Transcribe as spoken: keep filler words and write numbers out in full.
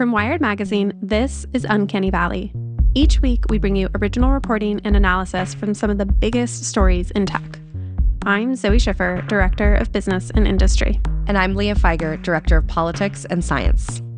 From Wired Magazine, this is Uncanny Valley. Each week, we bring you original reporting and analysis from some of the biggest stories in tech. I'm Zoe Schiffer, Director of Business and Industry. And I'm Leah Feiger, Director of Politics and Science.